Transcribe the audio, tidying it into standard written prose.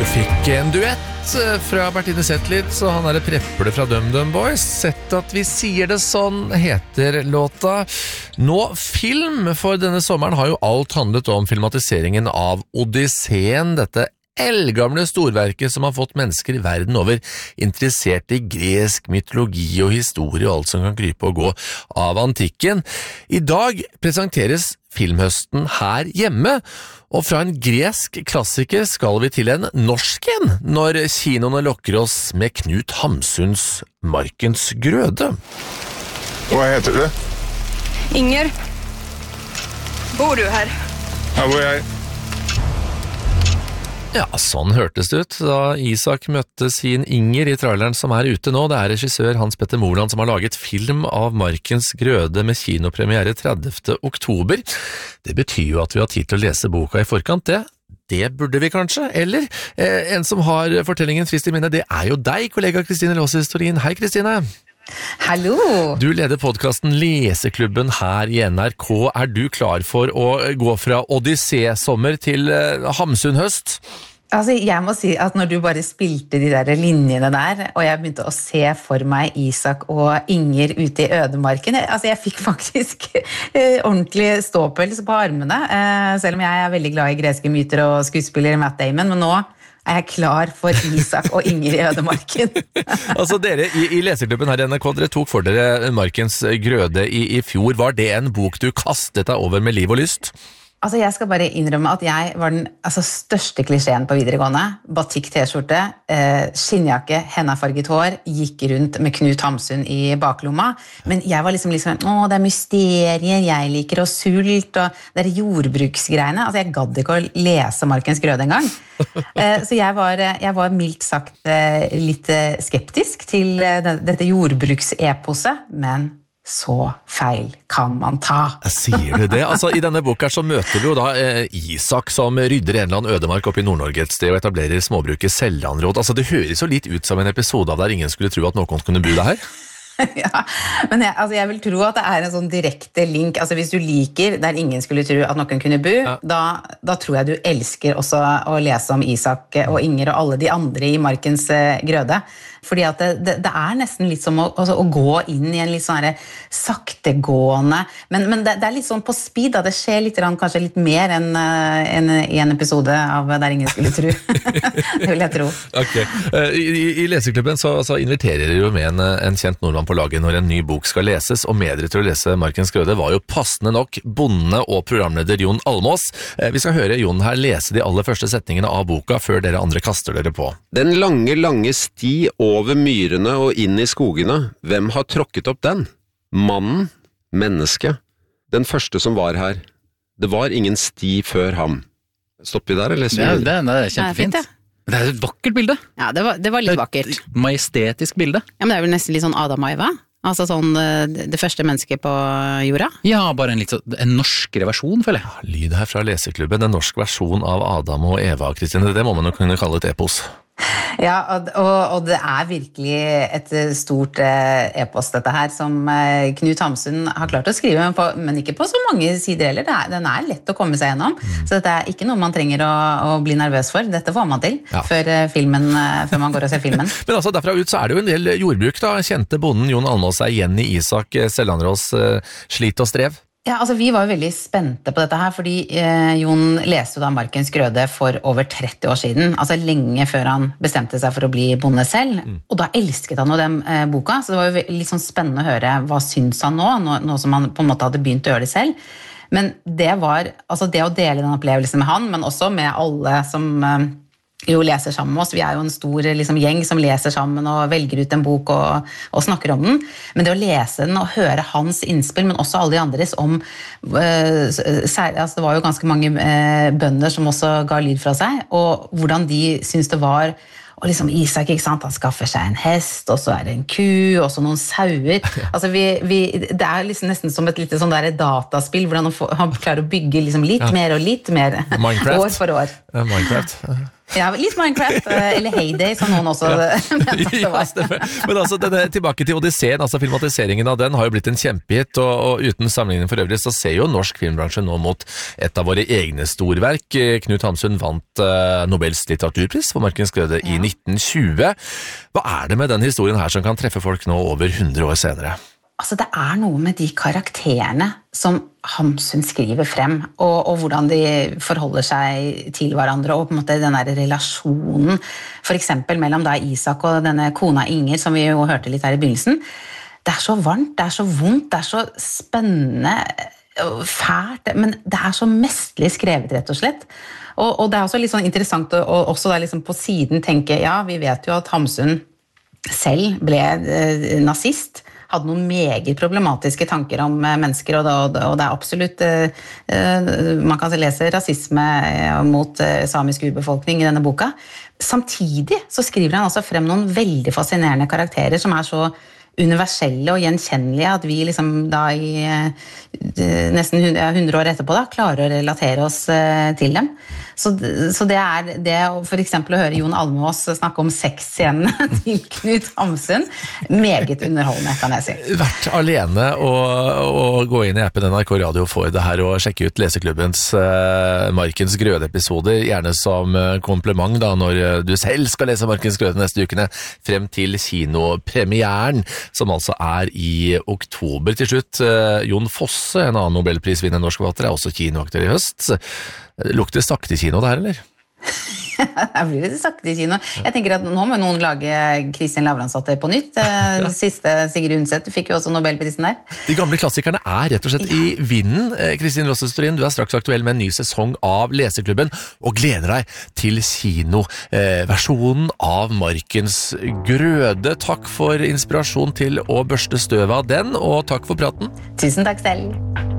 Fikk en duett fra Bertine Zetlitz, og han prepple fra DumDum Boys. Sett at vi sier det sånn, heter låta. Nå film, for denne sommeren har jo alt handlet om filmatiseringen av Odysseen, dette eldgamle storverket som har fått mennesker verden over interessert i gresk mytologi og historie og alt som kan krype og gå av antikken. I dag presenteres filmhøsten her hjemme, og fra en gresk klassiker skal vi til en norsk en, når kinoene lokker oss med Knut Hamsuns Markens grøde. Hva heter du? Inger. Bor du her? Her bor jeg. Ja, sånn hørtes det ut da Isak møtte sin Inger i traileren som ute nå. Det regissør Hans Petter Moland som har laget film av Markens grøde med kinopremiere 30. oktober. Det betyr jo at vi har tid til å lese boka i forkant, det burde vi kanskje, eller en som har fortellingen frist i minne, det jo deg, kollega Kristine Låshistorin. Hei Kristine! Hallo! Du leder podcasten Leseklubben her i NRK. Du klar for å gå fra Odyssé-sommer til Hamsun-høst? Altså, jeg må si at når du bare spilte de der linjene der, og jeg begynte å se for meg Isak og Inger ute i ødemarken, altså jeg fikk faktisk ordentlig ståpels på armene, selv om jeg veldig glad i greske myter og skuespiller Matt Damon, men nå jeg klar for Isak og Inger i ødemarken. Altså dere i Leseklubben her i NRK, dere tok for dere Markens grøde i fjor. Var det en bok du kastet deg over med liv og lyst? Altså jeg skal bare innrømme at jeg var den største klisjeen på videregående. Batikk t-skjorte, skinnjakke, hennafarget hår, gikk rundt med Knut Hamsun i baklomma. Men jeg var liksom, det mysterier, jeg liker og sult, og det jordbruksgreiene. Altså jeg gadd ikke å lese Markens grøde en gang. Så jeg var mildt sagt litt skeptisk til dette jordbrukseposet, men så feil kan man ta. Sier du det? Altså, i denne boka så møter vi jo da Isak som rydder en eller annen ødemark oppe i Nord-Norge et sted og etablerer småbruket Sellandråd. Altså, det høres jo litt ut som en episode av der ingen skulle tro at noen kunne bo der. Ja, men jeg vil tro at det en sånn direkte link, altså hvis du liker der ingen skulle tro at noen kunne bo, da tror jeg du elsker også å lese om Isak og Inger og alle de andre i Markens grøde. Fordi at det nesten litt som å gå inn i en litt sånn saktegående, men det litt sånn på speed, da. Det skjer litt, kanskje litt mer enn i en episode av Der ingen skulle tro. Det vil jeg tro. Ok, I Leseklubben så inviterer dere jo med en kjent nordmann på laget når en ny bok skal leses, og med dere til å lese Markens grøde var jo passende nok bonde og programleder Jon Almås. Vi skal høre Jon her lese de aller første setningene av boka før dere andre kaster dere på. Den lange sti over myrene og inn i skogene, hvem har tråkket opp den? Mannen, mennesket, den første som var her. Det var ingen sti før ham. Stopper vi der, eller leser vi? Det kjempefint. Det et vakkert bilde. Ja, det var litt vakkert. Et majestetisk bilde. Ja, men det vel nesten litt sånn Adam og Eva. Altså sånn det første mennesket på jorda. Ja, bare en norskere versjon, føler jeg. Ja, lyd her fra Leseklubben, en norsk versjon av Adam og Eva, Kristine. Det må man jo kunne kalle et epos. Ja, og det virkelig et stort epos dette her, som Knut Hamsun har klart å skrive, men ikke på så mange sider heller. Den lett å komme seg gjennom, så dette ikke noe man trenger å bli nervøs for. Dette får man til før man går og ser filmen. Men altså, derfra ut så det jo en del jordbruk da. Kjente bonden Jon Almås igjen i Isak Sellandråds slit og strev? Ja, altså vi var jo veldig spente på dette her, fordi Jon leste jo da Markens grøde for over 30 år siden, altså lenge før han bestemte seg for å bli bonde selv, og da elsket han jo den boka, så det var jo litt sånn spennende å høre hva syns han nå som han på en måte hadde begynt å gjøre det selv. Men det var, altså det å dele den opplevelsen med han, men også med alle som jo leser sammen med oss. Vi jo en stor gjeng som leser sammen og velger ut en bok og snakker om den. Men det å lese den og høre hans innspill, men også alle de andres om det var jo ganske mange bønder som også ga lyd fra seg, og hvordan de synes det var. Og Isak, ikke sant, han skaffer seg en hest, og så det en ku, og så noen sauer. Altså det nesten som et lite sånn der dataspill, hvordan han klarer å bygge litt mer og litt mer Minecraft. år for år. Minecraft. Ja, litt Minecraft, eller Heyday, som noen også Ja, stemmer. Men altså, tilbake til Odysseen, altså filmatiseringen av den har jo blitt en kjempehit, og uten sammenligning for øvrig så ser jo norsk filmbransje nå mot et av våre egne storverk. Knut Hamsun vant Nobels litteraturpris for Markens Grøde i 1920. Hva er det med den historien her som kan treffe folk nå over 100 år senere? Altså, det er noe med de karakterene som Hamsun skriver frem, og hvordan de forholder seg til hverandre, og på en måte den der relasjonen, for eksempel mellom da Isak og denne kona Inger, som vi jo hørte litt her i begynnelsen. Det er så varmt, det er så vondt, det er så spennende, fælt, men det er så mestlig skrevet, rett og slett. Og det er også litt sånn interessant å også da liksom på siden tenke, ja, vi vet jo at Hamsun selv ble nazist, hadde noen meget problematiske tanker om mennesker, og det er absolutt, man kan lese rasisme mot samisk urbefolkning i denne boka. Samtidig så skriver han altså frem noen veldig fascinerende karakterer som er så universelle og gjenkjennelige at vi liksom da i nesten 100 år etterpå da klarer å relatere oss til dem. Så det er det for eksempel å høre Jon Almaas snakke om sexscenene til Knut Hamsun, meget underholdende, kan jeg si. Vært alene og gå inn i appen NRK Radio for det her og sjekke ut Leseklubbens Markens Grøde-episoder, gjerne som kompliment da når du selv skal lese Markens Grøde neste ukene, frem til kinopremieren, som altså er i oktober. Til slutt, Jon Fosse, en annen Nobelprisvinner norsk forfatter, er også kinoaktør i høst. Lukter sakte kino det her, eller? Jeg blir litt sakte i kino. Jeg tenker at nå må noen lage Kristin Lavransdatter på nytt. Siste Sigrid Undset fikk jo også Nobelprisen der. De gamle klassikerne er rett og slett i vinden. Kristin Rossestorin, du er straks aktuell med en ny sesong av Leseklubben, og gleder deg til kinoversjonen av Markens Grøde. Takk for inspirasjon til å børste støv av den, og takk for praten. Tusen takk selv.